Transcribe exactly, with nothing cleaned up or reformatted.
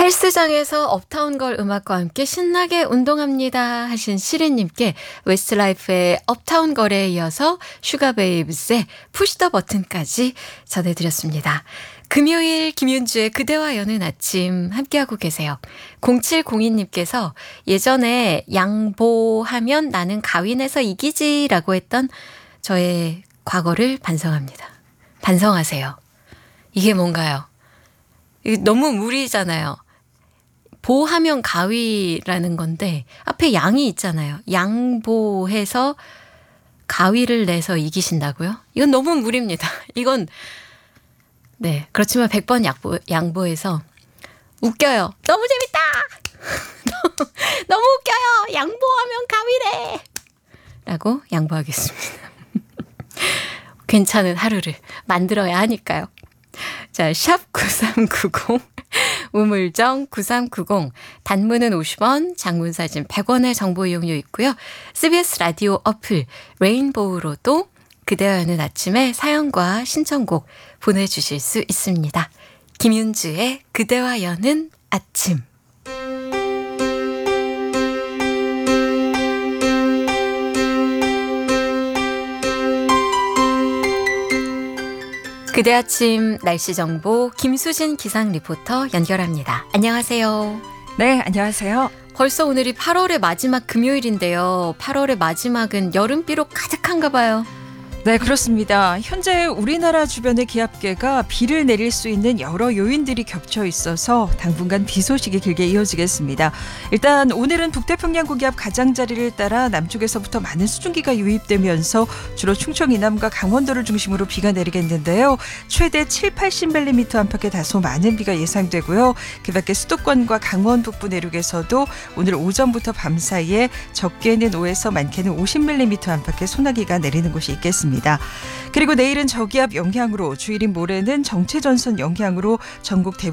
헬스장에서 업타운 걸 음악과 함께 신나게 운동합니다 하신 시린님께 웨스트라이프의 업타운 걸에 이어서 슈가베이브스의 푸시 더 버튼까지 전해드렸습니다. 금요일 김윤주의 그대와 여는 아침 함께하고 계세요. 공칠공이님께서 예전에 양보하면 나는 가윈에서 이기지라고 했던 저의 과거를 반성합니다. 반성하세요. 이게 뭔가요? 너무 무리잖아요. 보하면 가위라는 건데 앞에 양이 있잖아요. 양보해서 가위를 내서 이기신다고요? 이건 너무 무리입니다. 이건 네 그렇지만 백 번 양보, 양보해서 웃겨요. 너무 재밌다. 너무 웃겨요. 양보하면 가위래. 라고 양보하겠습니다. 괜찮은 하루를 만들어야 하니까요. 자, 샵 구삼구공 우물정 구삼구공 단문은 오십 원, 장문사진 백 원의 정보 이용료 있고요. 씨비에스 라디오 어플 레인보우로도 그대와 여는 아침에 사연과 신청곡 보내주실 수 있습니다. 김윤주의 그대와 여는 아침. 그대 아침 날씨 정보 김수진 기상 리포터 연결합니다. 안녕하세요. 네, 안녕하세요. 벌써 오늘이 팔월의 마지막 금요일인데요. 팔월의 마지막은 여름비로 가득한가 봐요. 네, 그렇습니다. 현재 우리나라 주변의 기압계가 비를 내릴 수 있는 여러 요인들이 겹쳐 있어서 당분간 비 소식이 길게 이어지겠습니다. 일단 오늘은 북태평양 고기압 가장자리를 따라 남쪽에서부터 많은 수증기가 유입되면서 주로 충청 이남과 강원도를 중심으로 비가 내리겠는데요. 최대 칠, 팔십 밀리미터 안팎의 다소 많은 비가 예상되고요. 그 밖에 수도권과 강원 북부 내륙에서도 오늘 오전부터 밤 사이에 적게는 오에서 많게는 오십 밀리미터 안팎의 소나기가 내리는 곳이 있겠습니다. 그리고 내일은 저기압 영향으로 주일인 모레는 정체전선 영향으로 전국 대부분